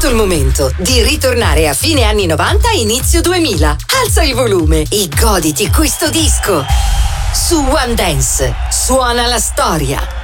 il momento di ritornare a fine anni 90 inizio 2000. Alza il volume e goditi questo disco. Su One Dance suona la storia.